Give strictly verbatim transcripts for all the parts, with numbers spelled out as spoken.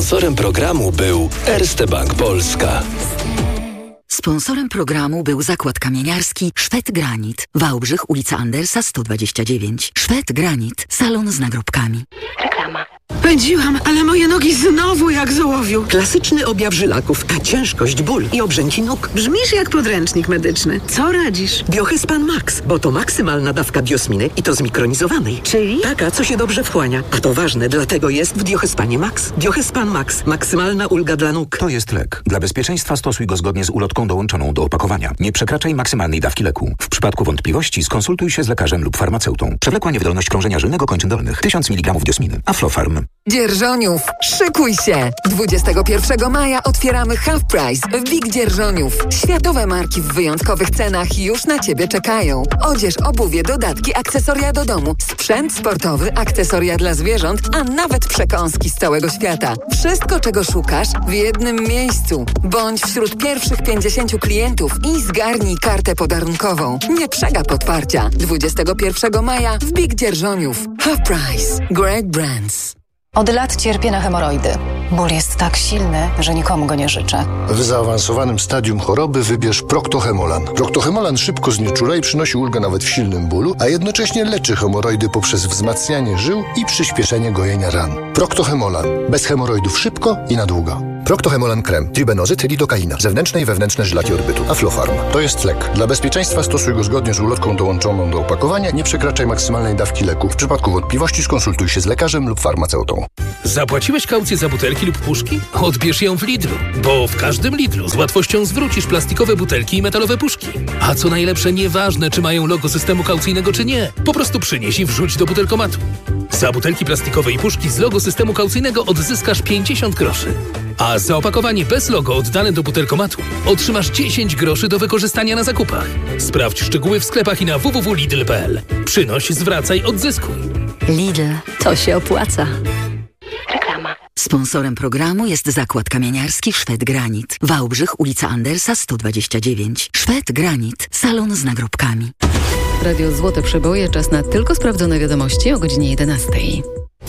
Sponsorem programu był Erste Bank Polska. Sponsorem programu był zakład kamieniarski Szwed Granit. Wałbrzych, ulica Andersa sto dwadzieścia dziewięć. Szwed Granit. Salon z nagrobkami. Reklama. Pędziłam, ale moje nogi znowu jak z ołowiu. Klasyczny objaw żylaków, a ciężkość, ból i obrzęki nóg. Brzmisz jak podręcznik medyczny. Co radzisz? Biohyspan Max, bo to maksymalna dawka biosminy i to zmikronizowanej. Czyli? Taka, co się dobrze wchłania. A to ważne, dlatego jest w Biohyspanie Max. Biohyspan Max. Maksymalna ulga dla nóg. To jest lek. Dla bezpieczeństwa stosuj go zgodnie z ulotką dołączoną do opakowania. Nie przekraczaj maksymalnej dawki leku. W przypadku wątpliwości skonsultuj się z lekarzem lub farmaceutą. Przewlekła niewydolność krążenia żylnego kończyn dolnych. tysiąc miligramów diosminy. Aflofarm. Dzierżoniów, szykuj się! dwudziestego pierwszego maja otwieramy Half Price w Big Dzierżoniów. Światowe marki w wyjątkowych cenach już na Ciebie czekają. Odzież, obuwie, dodatki, akcesoria do domu, sprzęt sportowy, akcesoria dla zwierząt, a nawet przekąski z całego świata. Wszystko, czego szukasz, w jednym miejscu. Bądź wśród pierwszych pięćdziesięciu klientów i zgarnij kartę podarunkową. Nie przegap otwarcia. dwudziestego pierwszego maja w Big Dzierżoniów. Half Price. Great Brands. Od lat cierpię na hemoroidy. Ból jest tak silny, że nikomu go nie życzę. W zaawansowanym stadium choroby wybierz Proctohemolan. Proctohemolan szybko znieczula i przynosi ulgę nawet w silnym bólu, a jednocześnie leczy hemoroidy poprzez wzmacnianie żył i przyspieszenie gojenia ran. Proctohemolan. Bez hemoroidów szybko i na długo. Proctohemolan krem, tribenozyt, lidokaina, zewnętrzne i wewnętrzne żylaki orbytu. Aflofarm. To jest lek. Dla bezpieczeństwa stosuj go zgodnie z ulotką dołączoną do opakowania. Nie przekraczaj maksymalnej dawki leku. W przypadku wątpliwości skonsultuj się z lekarzem lub farmaceutą. Zapłaciłeś kaucję za butelki lub puszki? Odbierz ją w Lidlu, bo w każdym Lidlu z łatwością zwrócisz plastikowe butelki i metalowe puszki. A co najlepsze, nieważne czy mają logo systemu kaucyjnego czy nie, po prostu przynieś i wrzuć do butelkomatu. Za butelki plastikowe i puszki z logo systemu kaucyjnego odzyskasz pięćdziesiąt groszy. A za opakowanie bez logo oddane do butelkomatu otrzymasz dziesięć groszy do wykorzystania na zakupach. Sprawdź szczegóły w sklepach i na w w w kropka lidl kropka p l. Przynoś, zwracaj, odzyskuj. Lidl, to się opłaca. Reklama. Sponsorem programu jest zakład kamieniarski Szwed Granit. Wałbrzych, ulica Andersa sto dwadzieścia dziewięć. Szwed Granit. Salon z nagrobkami. Radio Złote Przeboje. Czas na tylko sprawdzone wiadomości o godzinie jedenastej.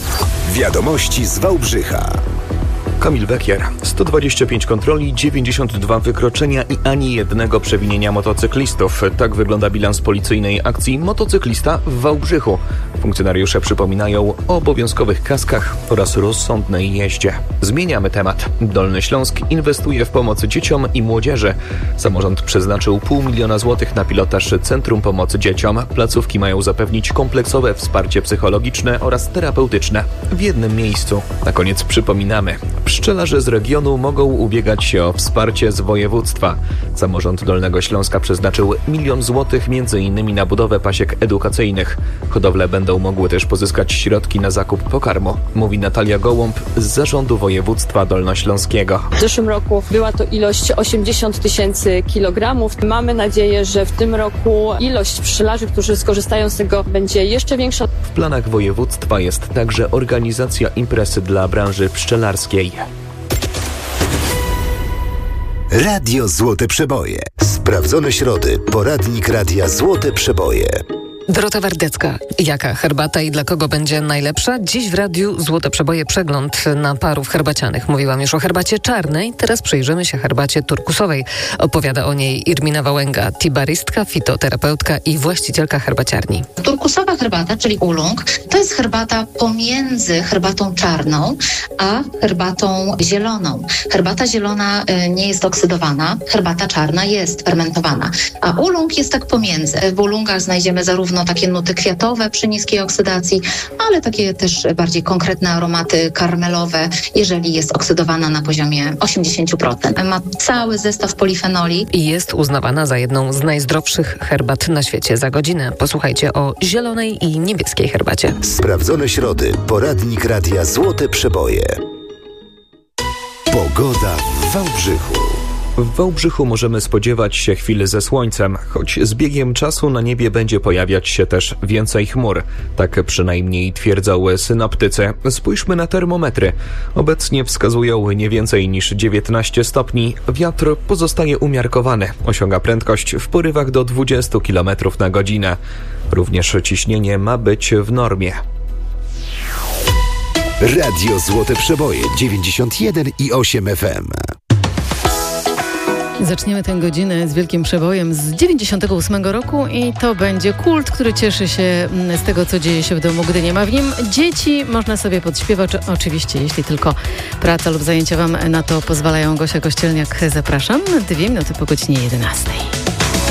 Wiadomości z Wałbrzycha. Kamil Bekier. sto dwadzieścia pięć kontroli, dziewięćdziesiąt dwa wykroczenia i ani jednego przewinienia motocyklistów. Tak wygląda bilans policyjnej akcji Motocyklista w Wałbrzychu. Funkcjonariusze przypominają o obowiązkowych kaskach oraz rozsądnej jeździe. Zmieniamy temat. Dolny Śląsk inwestuje w pomoc dzieciom i młodzieży. Samorząd przeznaczył pół miliona złotych na pilotaż Centrum Pomocy Dzieciom. Placówki mają zapewnić kompleksowe wsparcie psychologiczne oraz terapeutyczne w jednym miejscu. Na koniec przypominamy. Pszczelarze z regionu mogą ubiegać się o wsparcie z województwa. Samorząd Dolnego Śląska przeznaczył milion złotych między innymi na budowę pasiek edukacyjnych. Hodowle będą mogły też pozyskać środki na zakup pokarmu, mówi Natalia Gołąb z Zarządu Województwa Dolnośląskiego. W zeszłym roku była to ilość osiemdziesiąt tysięcy kilogramów. Mamy nadzieję, że w tym roku ilość pszczelarzy, którzy skorzystają z tego, będzie jeszcze większa. W planach województwa jest także organizacja imprezy dla branży pszczelarskiej. Radio Złote Przeboje. Sprawdzone środy. Poradnik Radia Złote Przeboje. Dorota Wardecka. Jaka herbata i dla kogo będzie najlepsza? Dziś w Radiu Złote Przeboje przegląd naparów herbacianych. Mówiłam już o herbacie czarnej, teraz przyjrzymy się herbacie turkusowej. Opowiada o niej Irmina Wałęga, tibaristka, fitoterapeutka i właścicielka herbaciarni. Turkusowa herbata, czyli oolong, to jest herbata pomiędzy herbatą czarną a herbatą zieloną. Herbata zielona nie jest oksydowana, herbata czarna jest fermentowana, a oolong jest tak pomiędzy. W oolongach znajdziemy zarówno takie nuty kwiatowe przy niskiej oksydacji, ale takie też bardziej konkretne aromaty karmelowe, jeżeli jest oksydowana na poziomie osiemdziesiąt procent. Ma cały zestaw polifenoli. I jest uznawana za jedną z najzdrowszych herbat na świecie. Za godzinę posłuchajcie o zielonej i niebieskiej herbacie. Sprawdzone środy. Poradnik Radia Złote Przeboje. Pogoda w Wałbrzychu. W Wałbrzychu możemy spodziewać się chwil ze słońcem, choć z biegiem czasu na niebie będzie pojawiać się też więcej chmur. Tak przynajmniej twierdzą synoptycy. Spójrzmy na termometry. Obecnie wskazują nie więcej niż dziewiętnaście stopni. Wiatr pozostaje umiarkowany. Osiąga prędkość w porywach do dwudziestu kilometrów na godzinę. Również ciśnienie ma być w normie. Radio Złote Przeboje dziewięćdziesiąt jeden i osiem F M. Zaczniemy tę godzinę z wielkim przebojem z dziewięćdziesiątego ósmego roku i to będzie kult, który cieszy się z tego, co dzieje się w domu, gdy nie ma w nim dzieci. Można sobie podśpiewać, oczywiście, jeśli tylko praca lub zajęcia Wam na to pozwalają. Gosia Kościelniak, zapraszam. Dwie minuty po godzinie jedenastej.